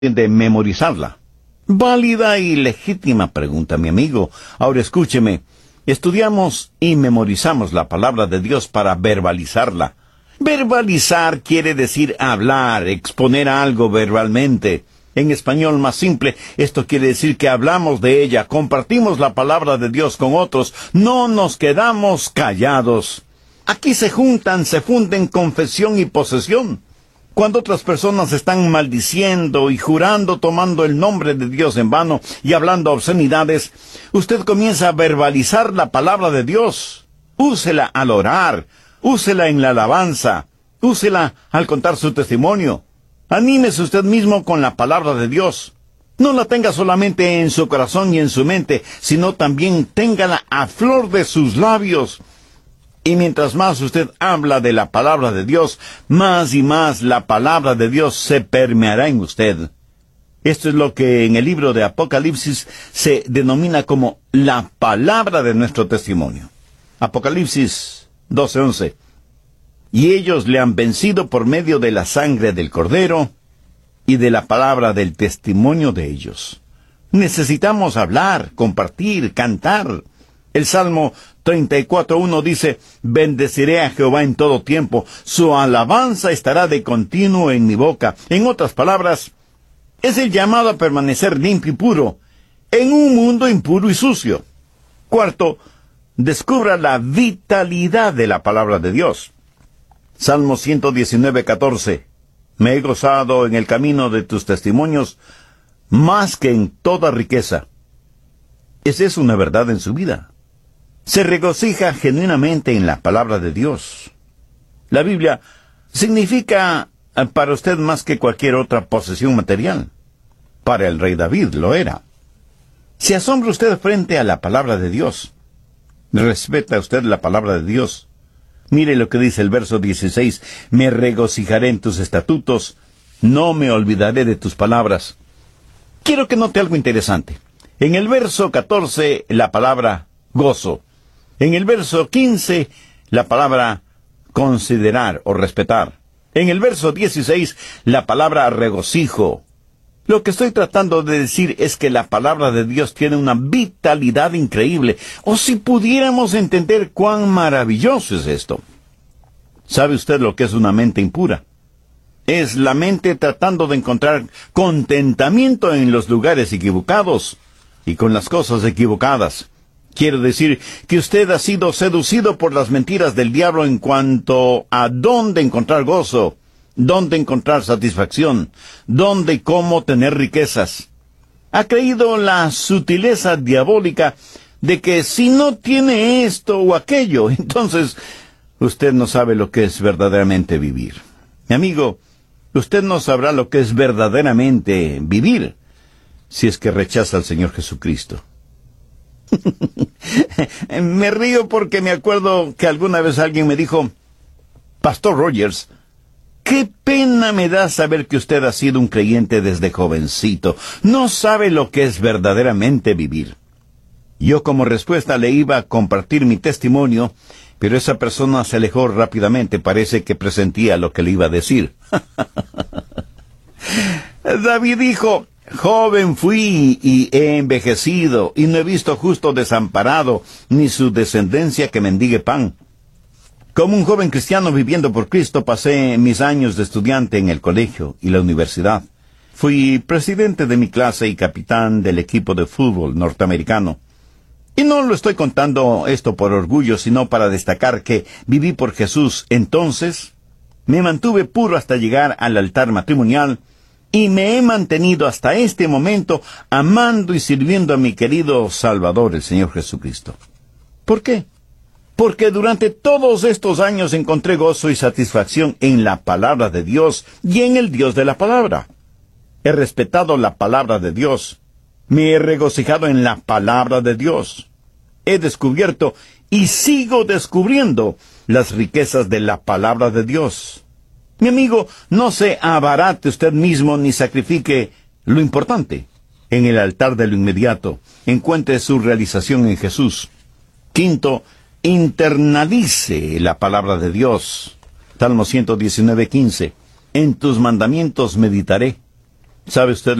de memorizarla. Válida y legítima pregunta, mi amigo. Ahora escúcheme. Estudiamos y memorizamos la palabra de Dios para verbalizarla. Verbalizar quiere decir hablar, exponer algo verbalmente. En español más simple, esto quiere decir que hablamos de ella, compartimos la palabra de Dios con otros, no nos quedamos callados. Aquí se funden confesión y posesión. Cuando otras personas están maldiciendo y jurando tomando el nombre de Dios en vano y hablando obscenidades, usted comienza a verbalizar la palabra de Dios. Úsela al orar, úsela en la alabanza, úsela al contar su testimonio. Anímese usted mismo con la palabra de Dios. No la tenga solamente en su corazón y en su mente, sino también téngala a flor de sus labios. Y mientras más usted habla de la palabra de Dios, más y más la palabra de Dios se permeará en usted. Esto es lo que en el libro de Apocalipsis se denomina como la palabra de nuestro testimonio. Apocalipsis 12:11. Y ellos le han vencido por medio de la sangre del Cordero y de la palabra del testimonio de ellos. Necesitamos hablar, compartir, cantar. El Salmo 34:1 dice, bendeciré a Jehová en todo tiempo, su alabanza estará de continuo en mi boca. En otras palabras, es el llamado a permanecer limpio y puro, en un mundo impuro y sucio. Cuarto, descubra la vitalidad de la palabra de Dios. Salmo 119:14, me he gozado en el camino de tus testimonios, más que en toda riqueza. Esa es una verdad en su vida. Se regocija genuinamente en la palabra de Dios. La Biblia significa para usted más que cualquier otra posesión material. Para el rey David lo era. ¿Se asombra usted frente a la palabra de Dios? ¿Respeta usted la palabra de Dios? Mire lo que dice el verso 16. Me regocijaré en tus estatutos, no me olvidaré de tus palabras. Quiero que note algo interesante. En el verso 14, la palabra gozo. En el verso 15, la palabra considerar o respetar. En el verso 16, la palabra regocijo. Lo que estoy tratando de decir es que la palabra de Dios tiene una vitalidad increíble. O si pudiéramos entender cuán maravilloso es esto. ¿Sabe usted lo que es una mente impura? Es la mente tratando de encontrar contentamiento en los lugares equivocados y con las cosas equivocadas. Quiero decir que usted ha sido seducido por las mentiras del diablo en cuanto a dónde encontrar gozo, dónde encontrar satisfacción, dónde y cómo tener riquezas. Ha creído la sutileza diabólica de que si no tiene esto o aquello, entonces usted no sabe lo que es verdaderamente vivir. Mi amigo, usted no sabrá lo que es verdaderamente vivir si es que rechaza al Señor Jesucristo. Me río porque me acuerdo que alguna vez alguien me dijo, Pastor Rogers, qué pena me da saber que usted ha sido un creyente desde jovencito. No sabe lo que es verdaderamente vivir. Yo como respuesta le iba a compartir mi testimonio, pero esa persona se alejó rápidamente. Parece que presentía lo que le iba a decir. David dijo, joven fui y he envejecido, y no he visto justo desamparado, ni su descendencia que mendigue pan. Como un joven cristiano viviendo por Cristo, pasé mis años de estudiante en el colegio y la universidad. Fui presidente de mi clase y capitán del equipo de fútbol norteamericano. Y no lo estoy contando esto por orgullo, sino para destacar que viví por Jesús. Entonces, me mantuve puro hasta llegar al altar matrimonial, y me he mantenido hasta este momento amando y sirviendo a mi querido Salvador, el Señor Jesucristo. ¿Por qué? Porque durante todos estos años encontré gozo y satisfacción en la palabra de Dios y en el Dios de la palabra. He respetado la palabra de Dios. Me he regocijado en la palabra de Dios. He descubierto y sigo descubriendo las riquezas de la palabra de Dios. Mi amigo, no se abarate usted mismo ni sacrifique lo importante. En el altar de lo inmediato, encuentre su realización en Jesús. Quinto, internalice la palabra de Dios. Salmo 119:15. En tus mandamientos meditaré. ¿Sabe usted